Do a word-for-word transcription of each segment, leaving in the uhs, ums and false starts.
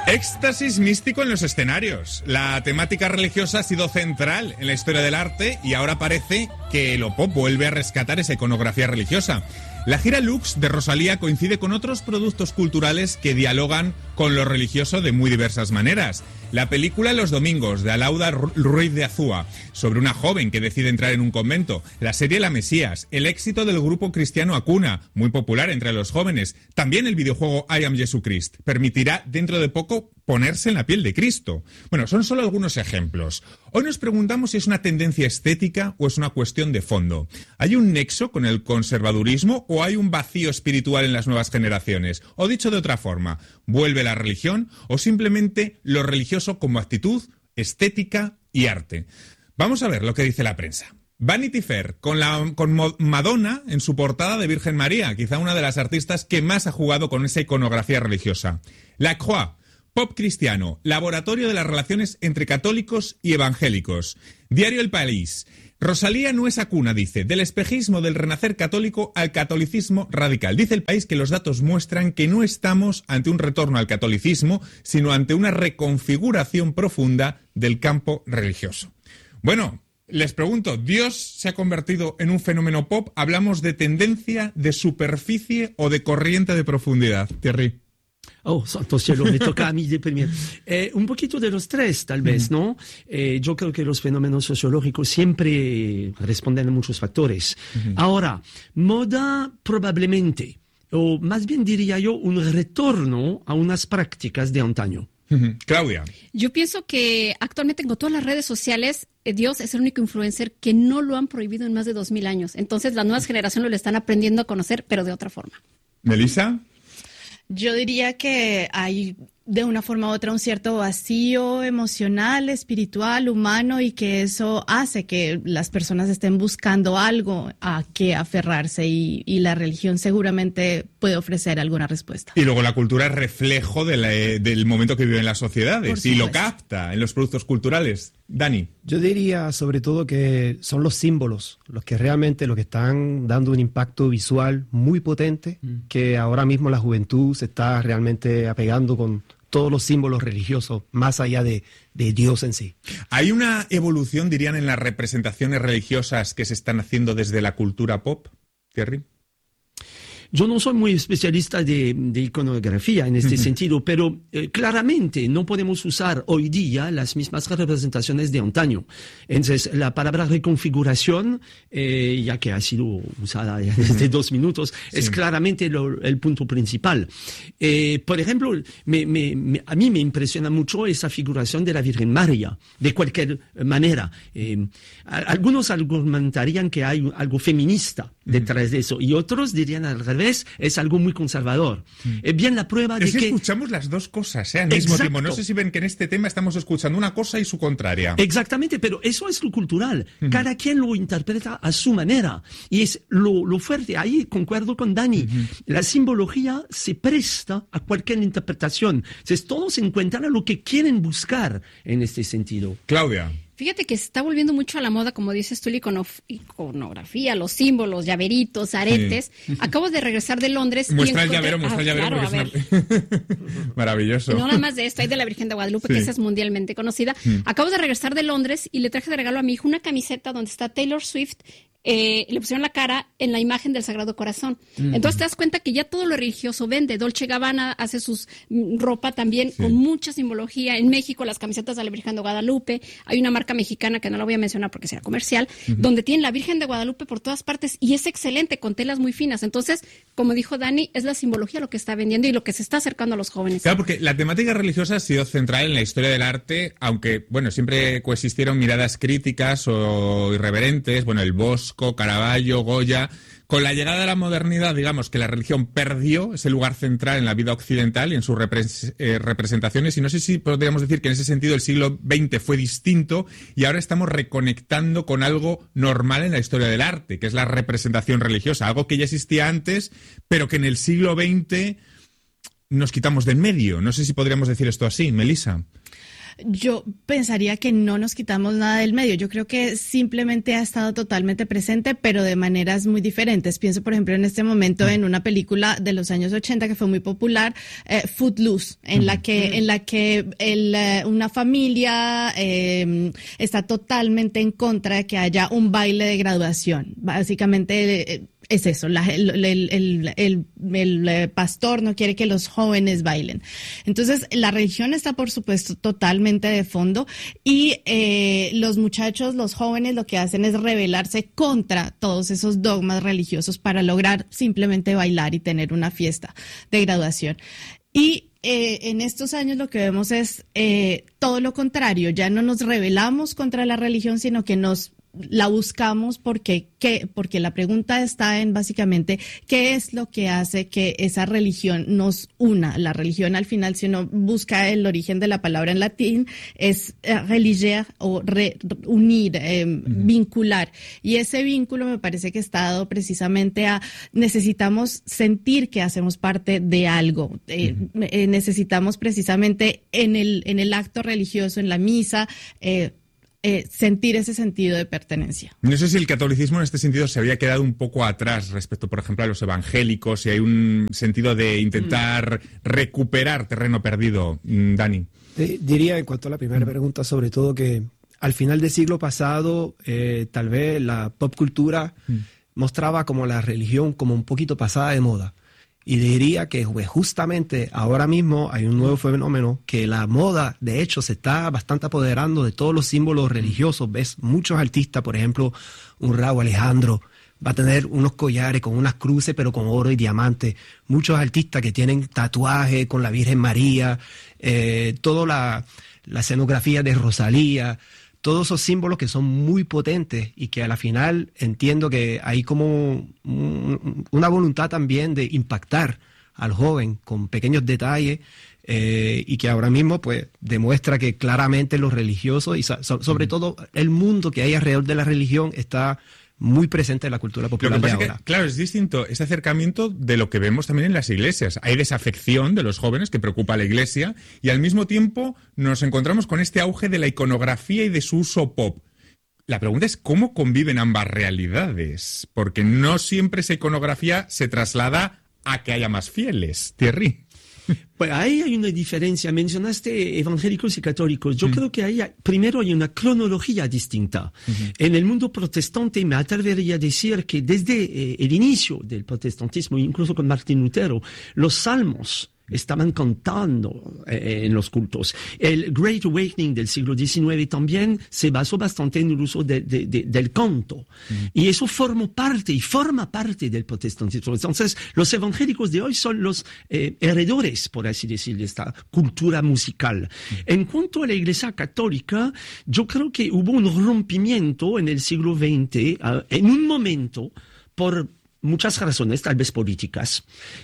Éxtasis místico en los escenarios. La temática religiosa ha sido central en la historia del arte y ahora parece que lo pop vuelve a rescatar esa iconografía religiosa. La gira Lux de Rosalía coincide con otros productos culturales que dialogan con lo religioso de muy diversas maneras. La película Los Domingos, de Alauda Ruiz de Azúa, sobre una joven que decide entrar en un convento. La serie La Mesías, el éxito del grupo cristiano Acuna, muy popular entre los jóvenes. También el videojuego I Am Jesucrist permitirá dentro de poco ponerse en la piel de Cristo. Bueno, son solo algunos ejemplos. Hoy nos preguntamos si es una tendencia estética o es una cuestión de fondo. ¿Hay un nexo con el conservadurismo o hay un vacío espiritual en las nuevas generaciones? O dicho de otra forma, ¿vuelve la religión o simplemente lo religioso como actitud, estética y arte? Vamos a ver lo que dice la prensa. Vanity Fair, con, la, con Madonna en su portada de Virgen María, quizá una de las artistas que más ha jugado con esa iconografía religiosa. La Croix, pop cristiano, laboratorio de las relaciones entre católicos y evangélicos. Diario El País. Rosalía no es Acuna, dice, del espejismo del renacer católico al catolicismo radical. Dice El País que los datos muestran que no estamos ante un retorno al catolicismo, sino ante una reconfiguración profunda del campo religioso. Bueno, les pregunto, ¿Dios se ha convertido en un fenómeno pop? ¿Hablamos de tendencia, de superficie o de corriente de profundidad? Thierry. Oh, santo cielo, me toca a mí de primero. Eh, un poquito de los tres, tal vez, ¿no? Eh, yo creo que los fenómenos sociológicos siempre responden a muchos factores. Uh-huh. Ahora, moda probablemente, o más bien diría yo, un retorno a unas prácticas de antaño. Uh-huh. Claudia. Yo pienso que actualmente con todas las redes sociales, Dios es el único influencer que no lo han prohibido en más de dos mil años. Entonces, las nuevas generaciones lo están aprendiendo a conocer, pero de otra forma. ¿Melissa? Yo diría que hay de una forma u otra un cierto vacío emocional, espiritual, humano, y que eso hace que las personas estén buscando algo a que aferrarse y, y la religión seguramente puede ofrecer alguna respuesta. Y luego la cultura es reflejo de la, del momento que viven las sociedades y lo capta en los productos culturales. Dani. Yo diría sobre todo que son los símbolos los que realmente lo que están dando un impacto visual muy potente, mm. que ahora mismo la juventud se está realmente apegando con todos los símbolos religiosos, más allá de, de Dios en sí. ¿Hay una evolución, dirían, en las representaciones religiosas que se están haciendo desde la cultura pop, Thierry? Yo no soy muy especialista de, de iconografía en este uh-huh. sentido, pero eh, claramente no podemos usar hoy día las mismas representaciones de antaño. Entonces, la palabra reconfiguración, eh, ya que ha sido usada desde uh-huh. dos minutos, sí. es claramente lo, el punto principal. Eh, por ejemplo, me, me, me, a mí me impresiona mucho esa figuración de la Virgen María, de cualquier manera. Eh, algunos argumentarían que hay algo feminista detrás uh-huh. de eso, y otros dirían al revés, es algo muy conservador. Mm. Es bien la prueba de es que... que... escuchamos las dos cosas, ¿eh? Al mismo Exacto. tiempo. No sé si ven que en este tema estamos escuchando una cosa y su contraria. Exactamente, pero eso es lo cultural. Mm. Cada quien lo interpreta a su manera. Y es lo, lo fuerte. Ahí concuerdo con Dani. Mm-hmm. La simbología se presta a cualquier interpretación. Entonces, todos encuentran lo que quieren buscar en este sentido. Claudia. Fíjate que se está volviendo mucho a la moda, como dices tú, la iconof- iconografía, los símbolos, llaveritos, aretes. Sí. Acabo de regresar de Londres. Muestra y el llavero, muestra ah, el llavero. Claro, porque es una... Maravilloso. No nada más de esto, hay de la Virgen de Guadalupe, sí. que esa es mundialmente conocida. Mm. Acabo de regresar de Londres y le traje de regalo a mi hijo una camiseta donde está Taylor Swift. Eh, le pusieron la cara en la imagen del Sagrado Corazón. Mm. Entonces te das cuenta que ya todo lo religioso vende. Dolce Gabbana hace sus mm, ropa también sí. con mucha simbología. En México las camisetas de la Virgen de Guadalupe. Hay una marca mexicana que no la voy a mencionar porque será comercial, uh-huh. donde tienen la Virgen de Guadalupe por todas partes y es excelente, con telas muy finas. Entonces, como dijo Dani, es la simbología lo que está vendiendo y lo que se está acercando a los jóvenes. Claro, porque la temática religiosa ha sido central en la historia del arte, aunque, bueno, siempre coexistieron miradas críticas o irreverentes, bueno, el Bosco, Caravaggio, Goya. Con la llegada de la modernidad, digamos que la religión perdió ese lugar central en la vida occidental y en sus repres- eh, representaciones, y no sé si podríamos decir que en ese sentido el siglo veinte fue distinto y ahora estamos reconectando con algo normal en la historia del arte, que es la representación religiosa, algo que ya existía antes, pero que en el siglo veinte nos quitamos de en medio. No sé si podríamos decir esto así, Melissa. Yo pensaría que no nos quitamos nada del medio. Yo creo que simplemente ha estado totalmente presente, pero de maneras muy diferentes. Pienso, por ejemplo, en este momento en una película de los años ochenta que fue muy popular, eh, Footloose, en la que, en la que el, eh, una familia eh, está totalmente en contra de que haya un baile de graduación. Básicamente, eh, es eso, la, el, el, el, el, el pastor no quiere que los jóvenes bailen. Entonces, la religión está, por supuesto, totalmente de fondo y eh, los muchachos, los jóvenes, lo que hacen es rebelarse contra todos esos dogmas religiosos para lograr simplemente bailar y tener una fiesta de graduación. Y eh, en estos años lo que vemos es eh, todo lo contrario, ya no nos rebelamos contra la religión, sino que nos la buscamos porque, ¿qué? Porque la pregunta está en básicamente qué es lo que hace que esa religión nos una. La religión al final, si uno busca el origen de la palabra en latín, es eh, religer o re, unir, eh, uh-huh. vincular. Y ese vínculo me parece que está dado precisamente a necesitamos sentir que hacemos parte de algo. Eh, uh-huh. eh, necesitamos precisamente en el, en el acto religioso, en la misa, eh, Eh, sentir ese sentido de pertenencia. No sé si el catolicismo en este sentido se había quedado un poco atrás respecto, por ejemplo, a los evangélicos, si hay un sentido de intentar mm. recuperar terreno perdido. Dani. Eh, diría, en cuanto a la primera mm. pregunta, sobre todo que al final del siglo pasado, eh, tal vez la pop cultura mm. mostraba como la religión como un poquito pasada de moda. Y diría que pues, justamente ahora mismo hay un nuevo fenómeno que la moda, de hecho, se está bastante apoderando de todos los símbolos religiosos. Ves muchos artistas, por ejemplo, un Rauw Alejandro, va a tener unos collares con unas cruces, pero con oro y diamante. Muchos artistas que tienen tatuajes con la Virgen María, eh, toda la, la escenografía de Rosalía, todos esos símbolos que son muy potentes y que a la final entiendo que hay como un, una voluntad también de impactar al joven con pequeños detalles eh, y que ahora mismo pues demuestra que claramente los religiosos y so, sobre mm. todo el mundo que hay alrededor de la religión está muy presente en la cultura popular de ahora. Que, claro, es distinto ese acercamiento de lo que vemos también en las iglesias. Hay desafección de los jóvenes que preocupa a la iglesia y al mismo tiempo nos encontramos con este auge de la iconografía y de su uso pop. La pregunta es cómo conviven ambas realidades, porque no siempre esa iconografía se traslada a que haya más fieles. Thierry. Pues ahí hay una diferencia. Mencionaste evangélicos y católicos. Yo mm. creo que ahí hay, primero hay una cronología distinta. Mm-hmm. En el mundo protestante me atrevería a decir que desde eh, el inicio del protestantismo, incluso con Martín Lutero, los salmos estaban cantando eh, en los cultos. El Great Awakening del siglo diecinueve también se basó bastante en el uso de, de, de, del canto. Mm. Y eso formó parte y forma parte del protestantismo. Entonces, los evangélicos de hoy son los eh, heredores, por así decir, de esta cultura musical. Mm. En cuanto a la Iglesia católica, yo creo que hubo un rompimiento en el siglo veinte, uh, en un momento, por muchas razones, tal vez políticas,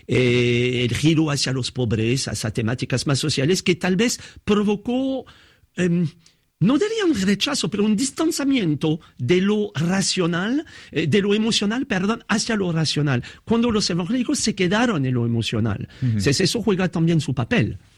eh, el giro hacia los pobres, hacia temáticas más sociales, que tal vez provocó, eh, no diría un rechazo, pero un distanciamiento de lo racional, eh, de lo emocional, perdón, hacia lo racional, cuando los evangélicos se quedaron en lo emocional. Uh-huh. Entonces, eso juega también su papel.